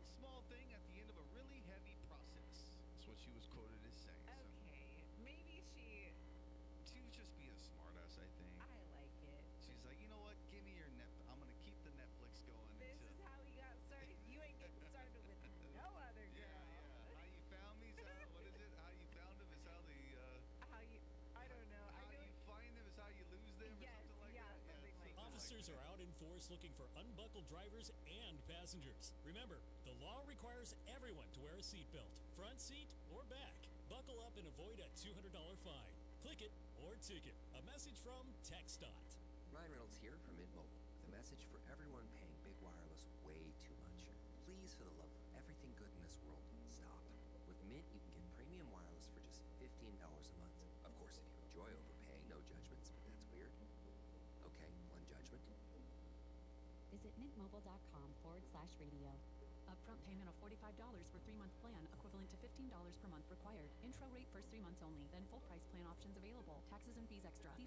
small thing at the end of a really heavy process. That's what she was quoted as saying. So Okay, maybe she was just being a smartass, I think. I like it. She's like, you know what? Give me your net. I'm gonna keep the Netflix going This until. is how he got started. You ain't getting started with no other girl. Yeah. How you found me? Is how, what is it? How you found him is how the. How you? I don't know. How you find them is how you lose them, Yes, or something like yeah, that. something like that. Officers are out in force looking for unbuckled drivers and passengers. Remember, the law requires everyone to wear a seatbelt, front seat or back. Buckle up and avoid a $200 fine. Click it or ticket. A message from TxDOT. Ryan Reynolds here from Mint Mobile with a message for everyone paying big wireless way too much. Please, for the love of everything good in this world, stop. With Mint, you can get premium wireless for just $15 a month. Of course, if you enjoy overpaying, no judgments, but that's weird. Okay, one judgment. Visit mintmobile.com/radio. Upfront payment of $45 for 3-month plan, equivalent to $15 per month required. Intro rate first 3 months only, then full price plan options available. Taxes and fees extra.